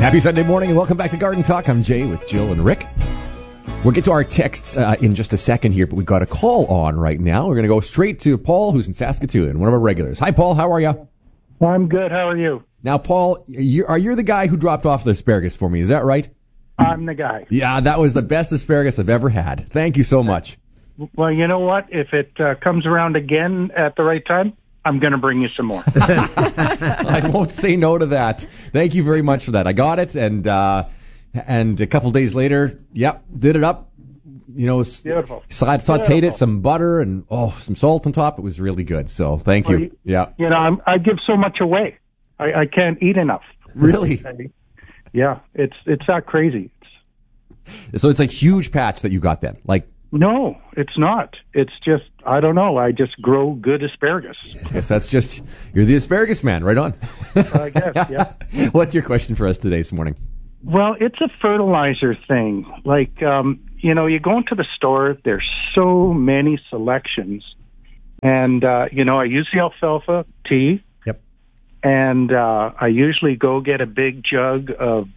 Happy Sunday morning and welcome back to Garden Talk. I'm Jay with Jill and Rick. We'll get to our texts in just a second here, but we've got a call on right now. We're going to go straight to Paul, who's in Saskatoon, one of our regulars. Hi, Paul. How are you? I'm good. How are you? Now, Paul, you're the guy who dropped off the asparagus for me. Is that right? I'm the guy. Yeah, that was the best asparagus I've ever had. Thank you so much. Well, you know what? If it comes around again at the right time, I'm going to bring you some more. I won't say no to that. Thank you very much for that. I got it, and a couple days later, did it up. You know, beautiful. Sauteed it, some butter, and some salt on top. It was really good. So thank you. Yeah. You know, I give so much away. I can't eat enough. Really? Yeah, it's that crazy. So it's a huge patch that you got then, like. No, it's not. It's just, I don't know. I just grow good asparagus. Yes, that's just, you're the asparagus man. Right on. I guess, yeah. What's your question for us today this morning? Well, it's a fertilizer thing. Like, you know, you go into the store, there's so many selections. And, you know, I use the alfalfa tea. Yep. And I usually go get a big jug of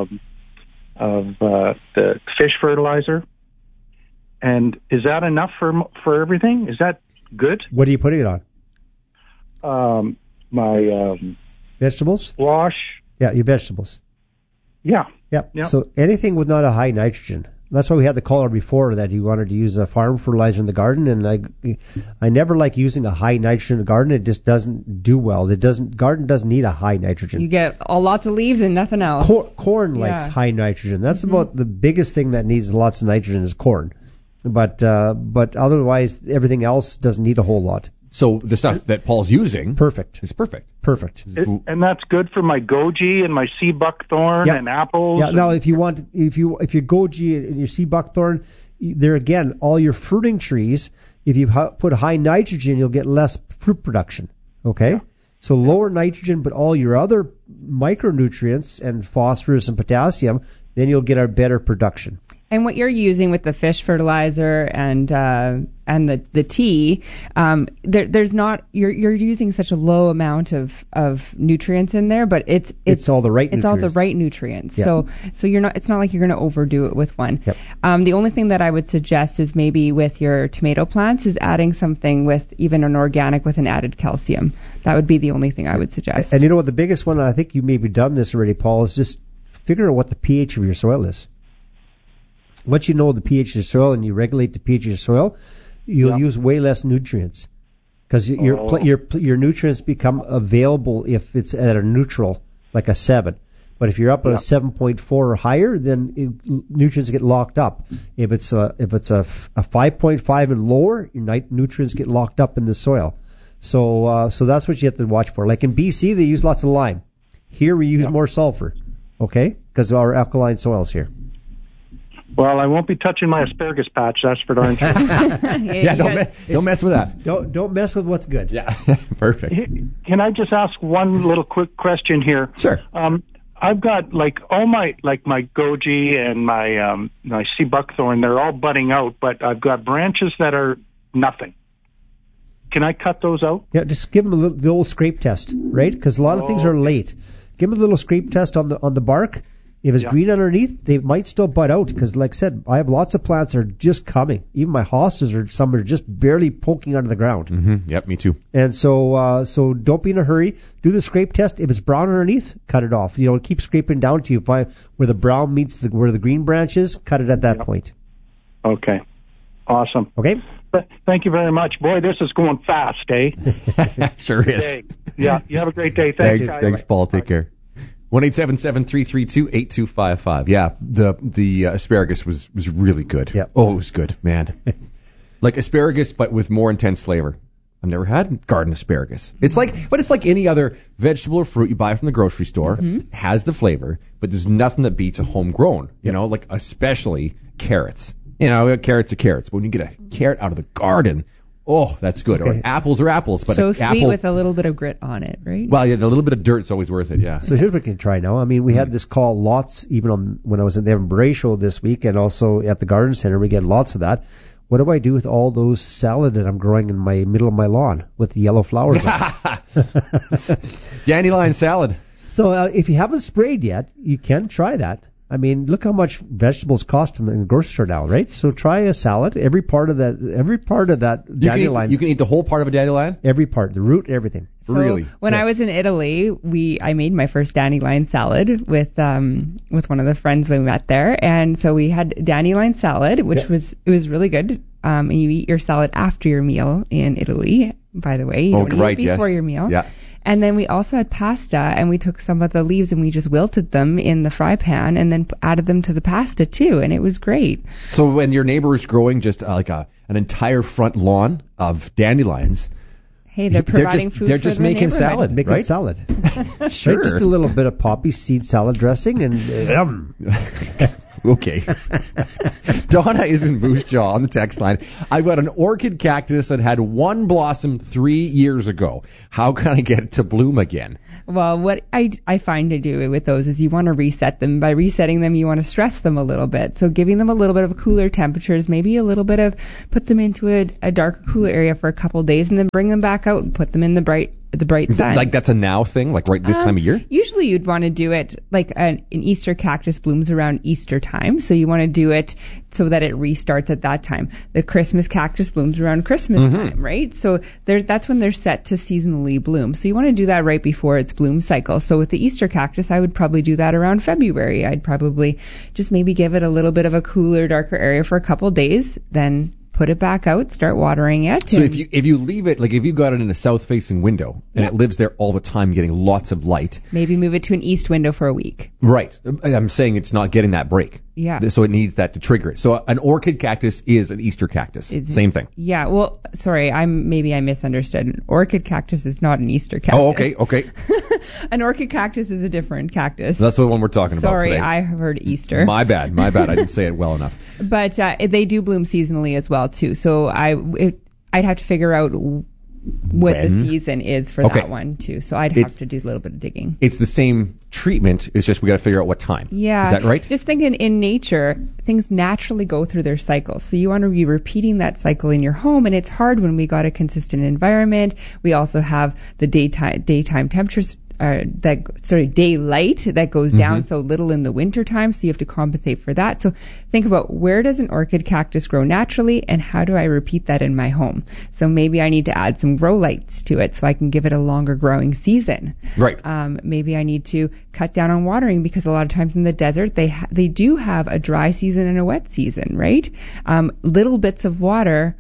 the fish fertilizer. And is that enough for everything? Is that good? What are you putting it on? My vegetables? Squash. Yeah, your vegetables. Yeah. Yep. Yeah. So anything with not a high nitrogen. That's why we had the caller before that he wanted to use a farm fertilizer in the garden, and I never like using a high nitrogen in the garden. It just doesn't do well. Garden doesn't need a high nitrogen. You get lots of leaves and nothing else. Corn likes high nitrogen. That's about the biggest thing that needs lots of nitrogen is corn. But otherwise, everything else doesn't need a whole lot. So the stuff that Paul's using, perfect. It's perfect. And that's good for my goji and my sea buckthorn and apples. Yeah. Now, if your goji and your sea buckthorn, there again, all your fruiting trees, if you put high nitrogen, you'll get less fruit production. Okay. Yeah. So lower nitrogen, but all your other micronutrients and phosphorus and potassium, then you'll get a better production. And what you're using with the fish fertilizer and the tea, there's not you're using such a low amount of nutrients in there, but it's all the right nutrients. It's all the right nutrients. Yep. So it's not like you're going to overdo it with one. Yep. The only thing that I would suggest is maybe with your tomato plants is adding something with even an organic with an added calcium. That would be the only thing I would suggest. And you know what, the biggest one, I think you maybe done this already, Paul, is just figure out what the pH of your soil is. Once you know the pH of the soil and you regulate the pH of your soil, you'll use way less nutrients because your nutrients become available if it's at a neutral, like a 7. But if you're up at a 7.4 or higher, then nutrients get locked up. If it's a 5.5 and lower, your nutrients get locked up in the soil. So that's what you have to watch for. Like in BC, they use lots of lime. Here we use more sulfur, okay, because of our alkaline soils here. Well, I won't be touching my asparagus patch. That's for darn sure. Don't mess with that. Don't mess with what's good. Yeah, perfect. Can I just ask one little quick question here? Sure. I've got all my goji and my sea buckthorn. They're all budding out, but I've got branches that are nothing. Can I cut those out? Yeah, just give them the old scrape test, right? Because a lot of things are late. Give them a little scrape test on the bark. If it's green underneath, they might still bud out because, like I said, I have lots of plants that are just coming. Even my hostas some are just barely poking under the ground. Mm-hmm. Yep, me too. And so don't be in a hurry. Do the scrape test. If it's brown underneath, cut it off. You know, keep scraping down to you find where the brown meets where the green branch is. Cut it at that point. Okay. Awesome. Okay. Thank you very much. Boy, this is going fast, eh? Sure is. Okay. Yeah. You have a great day. Thanks, guys. Thanks, Paul. Take care. 1-877-332-8255. Yeah, the asparagus was really good. Yeah. Oh, it was good, man. Like asparagus, but with more intense flavor. I've never had garden asparagus. It's like any other vegetable or fruit you buy from the grocery store. Mm-hmm. Has the flavor, but there's nothing that beats a homegrown. You know, like especially carrots. You know, carrots are carrots, but when you get a carrot out of the garden, oh, that's good. Okay. Or apples are apples. But so sweet with a little bit of grit on it, right? Well, yeah, a little bit of dirt's always worth it, yeah. So here's what we can try now. I mean, we had this call lots, even when I was at the Evan Beret show this week, and also at the garden center, we get lots of that. What do I do with all those salad that I'm growing in my middle of my lawn with the yellow flowers on? Dandelion salad. So if you haven't sprayed yet, you can try that. I mean, look how much vegetables cost in the grocery store now, right? So try a salad. Every part of that dandelion. You can eat the whole part of a dandelion? Every part, the root, everything. So Really? When I was in Italy, I made my first dandelion salad with one of the friends we met there, and so we had dandelion salad, which was really good. And you eat your salad after your meal in Italy, by the way. You don't eat it before your meal. Yeah. And then we also had pasta, and we took some of the leaves and we just wilted them in the fry pan and then added them to the pasta too, and it was great. So when your neighbor is growing just like an entire front lawn of dandelions, hey, they're providing food. They're just for their making neighborhood. salad, Making right? salad. Sure. Right? Just a little bit of poppy seed salad dressing and Okay. Donna is in Moose Jaw on the text line. I've got an orchid cactus that had one blossom 3 years ago. How can I get it to bloom again? Well, what I find to do with those is you want to reset them. By resetting them, you want to stress them a little bit. So giving them a little bit of cooler temperatures, maybe a little bit of put them into a darker, cooler area for a couple of days, and then bring them back out and put them in the bright sun. Like that's a now thing, like right this time of year? Usually you'd want to do it like an Easter cactus blooms around Easter time, so you want to do it so that it restarts at that time. The Christmas cactus blooms around Christmas time, right? So that's when they're set to seasonally bloom. So you want to do that right before its bloom cycle. So with the Easter cactus, I would probably do that around February. I'd probably just maybe give it a little bit of a cooler, darker area for a couple days, then put it back out, start watering it. So if you leave it, like if you got it in a south-facing window and it lives there all the time getting lots of light. Maybe move it to an east window for a week. Right. I'm saying it's not getting that break. Yeah. So it needs that to trigger it. So an orchid cactus is an Easter cactus. Same thing. Yeah. Well, sorry, I misunderstood. An orchid cactus is not an Easter cactus. Oh, okay. An orchid cactus is a different cactus. That's the one we're talking about today. Sorry, I heard Easter. My bad. I didn't say it well enough. But they do bloom seasonally as well too. So I'd have to figure out what the season is for that one too. So I'd have to do a little bit of digging. It's the same treatment. It's just we got to figure out what time. Yeah. Is that right? Just thinking in nature, things naturally go through their cycles. So you want to be repeating that cycle in your home, and it's hard when we got a consistent environment. We also have the daytime temperatures. Daylight that goes down so little in the winter time, so you have to compensate for that. So think about, where does an orchid cactus grow naturally, and how do I repeat that in my home? So maybe I need to add some grow lights to it so I can give it a longer growing season. Right. Maybe I need to cut down on watering, because a lot of times in the desert they do have a dry season and a wet season, right? Little bits of water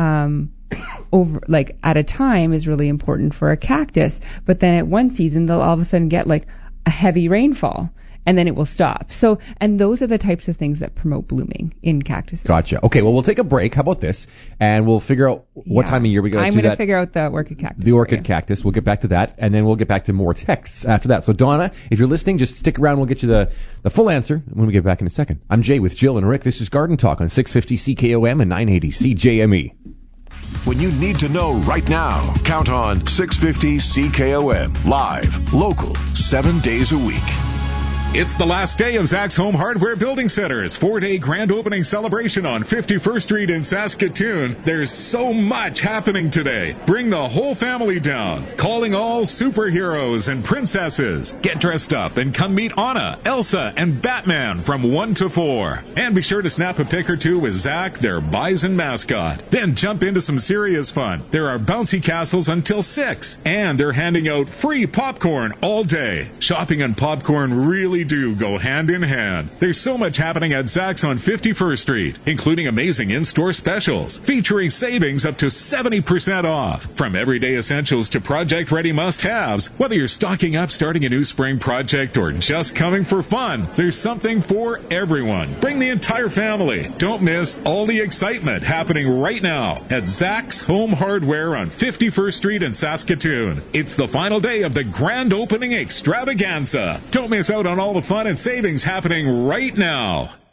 over like at a time is really important for a cactus, but then at one season they'll all of a sudden get like a heavy rainfall, and then it will stop. So, and those are the types of things that promote blooming in cactuses. Gotcha. Okay, well, we'll take a break. How about this? And we'll figure out what time of year we got to do that. I'm going to figure out the orchid cactus. The orchid cactus. We'll get back to that, and then we'll get back to more texts after that. So, Donna, if you're listening, just stick around. We'll get you the full answer when we get back in a second. I'm Jay with Jill and Rick. This is Garden Talk on 650 CKOM and 980 CJME. When you need to know right now, count on 650 CKOM. Live, local, 7 days a week. It's the last day of Zach's Home Hardware Building Center's 4-day grand opening celebration on 51st Street in Saskatoon. There's so much happening today. Bring the whole family down. Calling all superheroes and princesses. Get dressed up and come meet Anna, Elsa, and Batman from 1 to 4. And be sure to snap a pic or two with Zach, their bison mascot. Then jump into some serious fun. There are bouncy castles until 6. And they're handing out free popcorn all day. Shopping and popcorn really do go hand in hand. There's so much happening at Zach's on 51st Street, including amazing in-store specials, featuring savings up to 70% off. From everyday essentials to project-ready must-haves, whether you're stocking up, starting a new spring project, or just coming for fun, there's something for everyone. Bring the entire family. Don't miss all the excitement happening right now at Zach's Home Hardware on 51st Street in Saskatoon. It's the final day of the grand opening extravaganza. Don't miss out on all the fun and savings happening right now.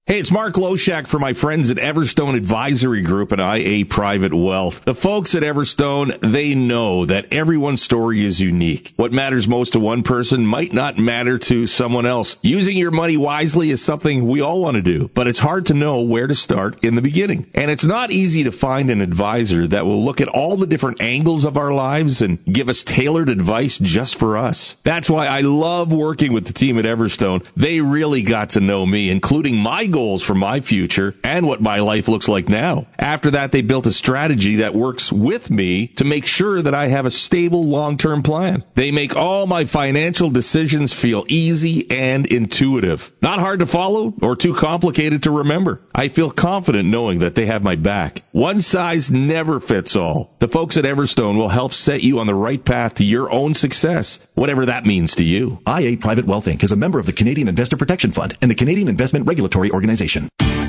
Hey, it's Mark Loshak for my friends at Everstone Advisory Group and IA Private Wealth. The folks at Everstone, they know that everyone's story is unique. What matters most to one person might not matter to someone else. Using your money wisely is something we all want to do, but it's hard to know where to start in the beginning. And it's not easy to find an advisor that will look at all the different angles of our lives and give us tailored advice just for us. That's why I love working with the team at Everstone. They really got to know me, including my goals for my future and what my life looks like now. After that, they built a strategy that works with me to make sure that I have a stable long-term plan. They make all my financial decisions feel easy and intuitive. Not hard to follow or too complicated to remember. I feel confident knowing that they have my back. One size never fits all. The folks at Everstone will help set you on the right path to your own success, whatever that means to you. IA Private Wealth Inc. is a member of the Canadian Investor Protection Fund and the Canadian Investment Regulatory Organization.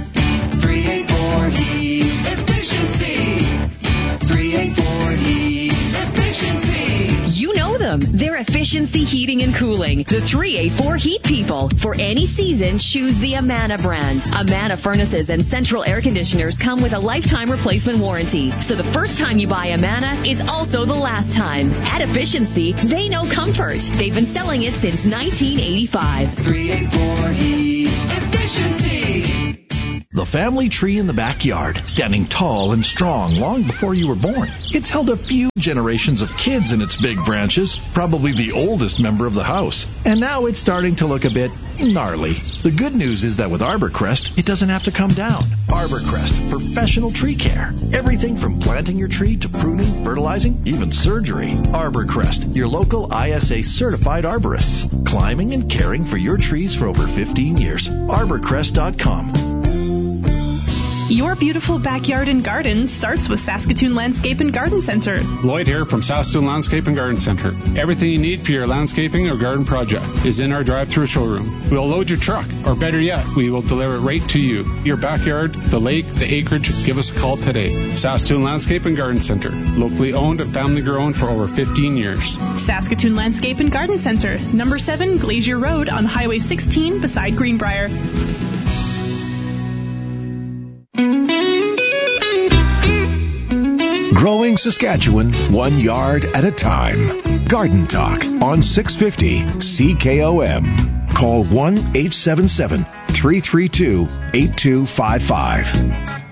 384 Heat Efficiency. 384 Heat Efficiency. You know them. They're Efficiency Heating and Cooling. The 384 Heat People. For any season, choose the Amana brand. Amana furnaces and central air conditioners come with a lifetime replacement warranty. So the first time you buy Amana is also the last time. At Efficiency, they know comfort. They've been selling it since 1985. 384 Heat Efficiency. The family tree in the backyard, standing tall and strong long before you were born. It's held a few generations of kids in its big branches, probably the oldest member of the house. And now it's starting to look a bit gnarly. The good news is that with ArborCrest, it doesn't have to come down. ArborCrest, professional tree care. Everything from planting your tree to pruning, fertilizing, even surgery. ArborCrest, your local ISA certified arborists. Climbing and caring for your trees for over 15 years. ArborCrest.com. Your beautiful backyard and garden starts with Saskatoon Landscape and Garden Center. Lloyd here from Saskatoon Landscape and Garden Center. Everything you need for your landscaping or garden project is in our drive-through showroom. We'll load your truck, or better yet, we will deliver it right to you. Your backyard, the lake, the acreage, give us a call today. Saskatoon Landscape and Garden Center. Locally owned and family grown for over 15 years. Saskatoon Landscape and Garden Center. Number 7 Glacier Road on Highway 16 beside Greenbrier. Growing Saskatchewan, 1 yard at a time. Garden Talk on 650 CKOM. Call 1-877-332-8255.